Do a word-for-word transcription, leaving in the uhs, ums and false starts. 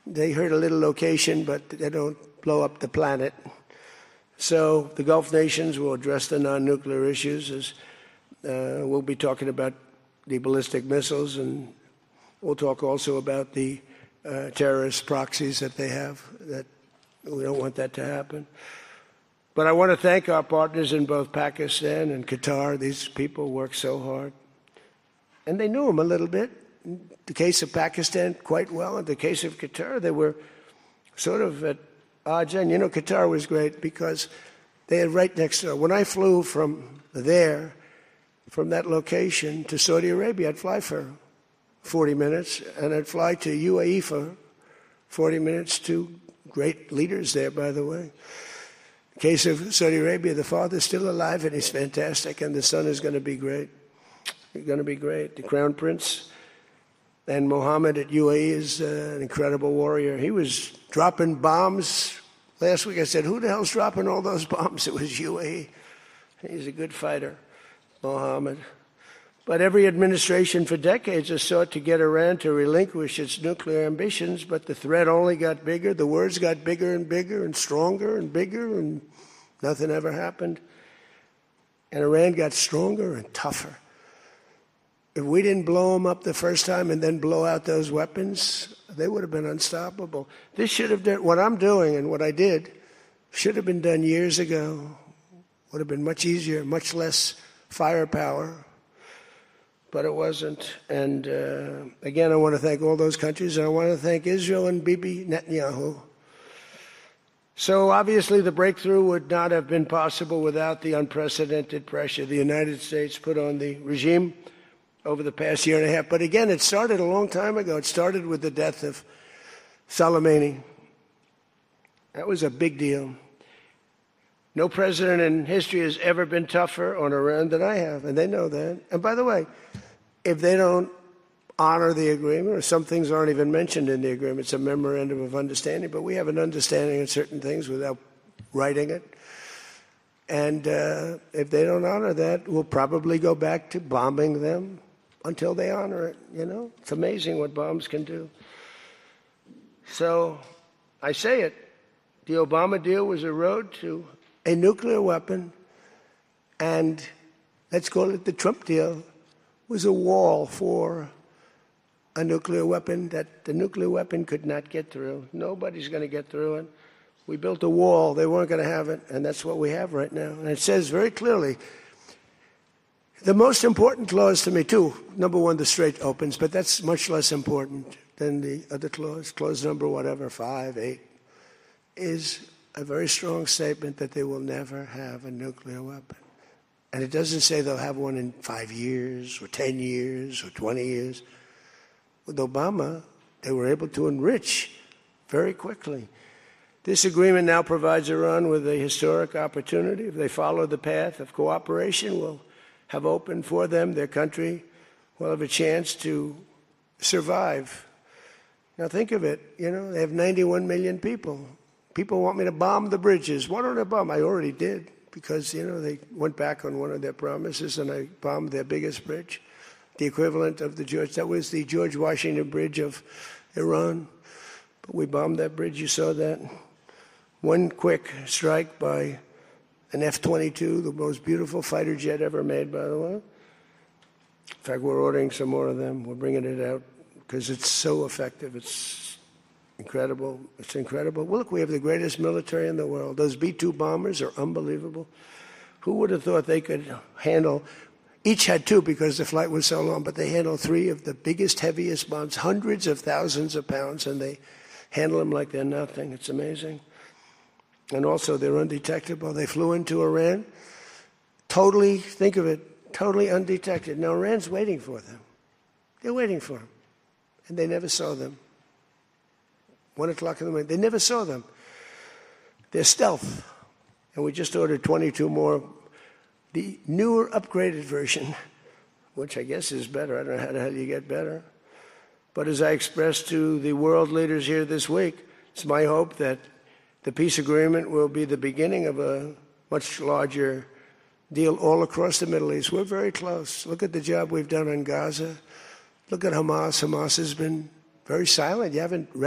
They hurt a little location, but they don't blow up the planet. So the Gulf nations will address the non-nuclear issues. As uh, we'll be talking about the ballistic missiles, and we'll talk also about the uh, terrorist proxies that they have. That we don't want that to happen. But I want to thank our partners in both Pakistan and Qatar. These people work so hard. And they knew him a little bit. In the case of Pakistan, quite well. In the case of Qatar, they were sort of at odds. And, you know, Qatar was great because they had right next door. When I flew from there, from that location to Saudi Arabia, I'd fly for forty minutes, and I'd fly to U A E for forty minutes, to great leaders there, by the way. In the case of Saudi Arabia, the father's still alive, and he's fantastic, and the son is going to be great. He's going to be great. The Crown Prince and Mohammed at U A E is uh, an incredible warrior. He was dropping bombs. Last week I said, who the hell's dropping all those bombs? It was U A E. He's a good fighter, Mohammed. But every administration for decades has sought to get Iran to relinquish its nuclear ambitions, but the threat only got bigger. The words got bigger and bigger and stronger and bigger, and nothing ever happened. And Iran got stronger and tougher. If we didn't blow them up the first time and then blow out those weapons, they would have been unstoppable. This should have done, what I'm doing and what I did should have been done years ago. Would have been much easier, much less firepower. But it wasn't. And uh, again, I want to thank all those countries, and I want to thank Israel and Bibi Netanyahu. So obviously the breakthrough would not have been possible without the unprecedented pressure the United States put on the regime over the past year and a half. But again, it started a long time ago. It started with the death of Soleimani. That was a big deal. No president in history has ever been tougher on Iran than I have, and they know that. And by the way, if they don't honor the agreement, or some things aren't even mentioned in the agreement, it's a memorandum of understanding, but we have an understanding of certain things without writing it. And uh, if they don't honor that, we'll probably go back to bombing them until they honor it, you know? It's amazing what bombs can do. So I say it, the Obama deal was a road to a nuclear weapon, and let's call it the Trump deal, was a wall for a nuclear weapon that the nuclear weapon could not get through. Nobody's going to get through it. We built a wall. They weren't going to have it, and that's what we have right now. And it says very clearly, the most important clause to me, too, number one, the Strait opens, but that's much less important than the other clause, clause number whatever, five, eight, is a very strong statement that they will never have a nuclear weapon. And it doesn't say they'll have one in five years or ten years or twenty years. With Obama, they were able to enrich very quickly. This agreement now provides Iran with a historic opportunity. If they follow the path of cooperation, will have opened for them, their country will have a chance to survive. Now think of it, you know, they have ninety-one million people. People want me to bomb the bridges. Why don't I bomb? I already did, because, you know, they went back on one of their promises, and I bombed their biggest bridge, the equivalent of the George, that was the George Washington Bridge of Iran. But we bombed that bridge, you saw that. One quick strike by an F twenty-two, the most beautiful fighter jet ever made, by the way. In fact, we're ordering some more of them. We're bringing it out because it's so effective. It's incredible. It's incredible. Well, look, we have the greatest military in the world. Those B two bombers are unbelievable. Who would have thought they could handle, each had two because the flight was so long, but they handled three of the biggest, heaviest bombs, hundreds of thousands of pounds, and they handle them like they're nothing. It's amazing. And also, they're undetectable. They flew into Iran, totally, think of it, totally undetected. Now, Iran's waiting for them. They're waiting for them. And they never saw them. One o'clock in the morning, they never saw them. They're stealth. And we just ordered twenty-two more. The newer, upgraded version, which I guess is better. I don't know how the hell you get better. But as I expressed to the world leaders here this week, it's my hope that the peace agreement will be the beginning of a much larger deal all across the Middle East. We're very close. Look at the job we've done on Gaza. Look at Hamas. Hamas has been very silent. You haven't read